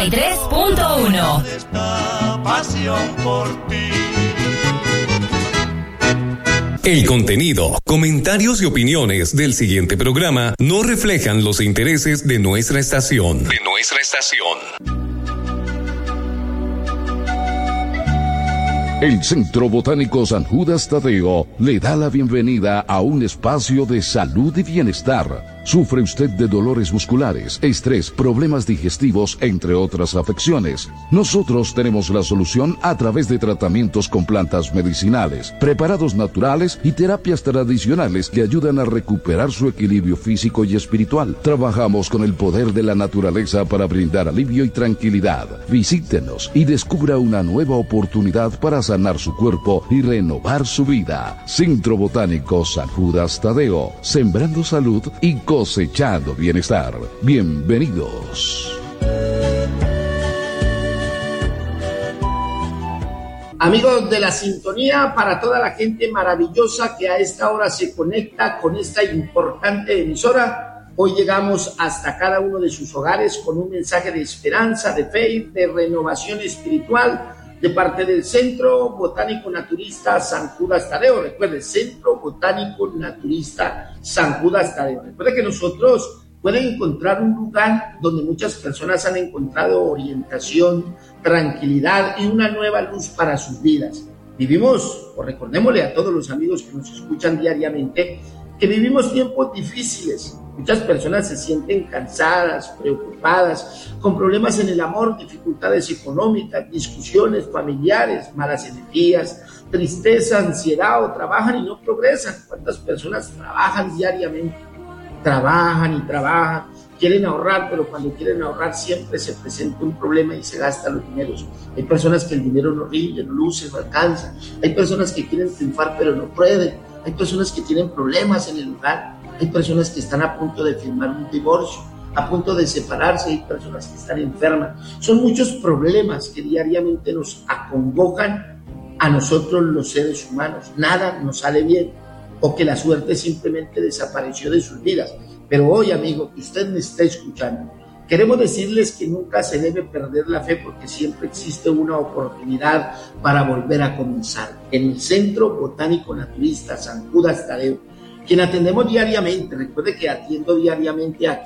93.1. Esta pasión por ti. El contenido, comentarios y opiniones del siguiente programa no reflejan los intereses de nuestra estación. El Centro Botánico San Judas Tadeo le da la bienvenida a un espacio de salud y bienestar. ¿Sufre usted de dolores musculares, estrés, problemas digestivos, entre otras afecciones? Nosotros tenemos la solución a través de tratamientos con plantas medicinales, preparados naturales y terapias tradicionales que ayudan a recuperar su equilibrio físico y espiritual. Trabajamos con el poder de la naturaleza para brindar alivio y tranquilidad. Visítenos y descubra una nueva oportunidad para sanar su cuerpo y renovar su vida. Centro Botánico San Judas Tadeo, sembrando salud y cosechando bienestar. Bienvenidos. Amigos de la sintonía, para toda la gente maravillosa que a esta hora se conecta con esta importante emisora, hoy llegamos hasta cada uno de sus hogares con un mensaje de esperanza, de fe, de renovación espiritual, de parte del Centro Botánico Naturista San Judas Tadeo. Recuerde, Centro Botánico Naturista San Judas Tadeo. Recuerde que nosotros pueden encontrar un lugar donde muchas personas han encontrado orientación, tranquilidad y una nueva luz para sus vidas. Vivimos, o recordémosle a todos los amigos que nos escuchan diariamente, que vivimos tiempos difíciles. Muchas personas se sienten cansadas, preocupadas, con problemas en el amor, dificultades económicas, discusiones familiares, malas energías, tristeza, ansiedad, o trabajan y no progresan. ¿Cuántas personas trabajan diariamente? Trabajan y trabajan, quieren ahorrar, pero cuando quieren ahorrar siempre se presenta un problema y se gastan los dineros. Hay personas que el dinero no rinde, no luce, no alcanza. Hay personas que quieren triunfar pero no pueden. Hay personas que tienen problemas en el hogar. Hay personas que están a punto de firmar un divorcio, a punto de separarse. Hay personas que están enfermas. Son muchos problemas que diariamente nos acongojan a nosotros los seres humanos. Nada nos sale bien, o que la suerte simplemente desapareció de sus vidas. Pero hoy, amigo, que usted me está escuchando, queremos decirles que nunca se debe perder la fe, porque siempre existe una oportunidad para volver a comenzar. En el Centro Botánico Naturista San Judas Tadeo, quien atendemos diariamente, recuerde que atiendo diariamente a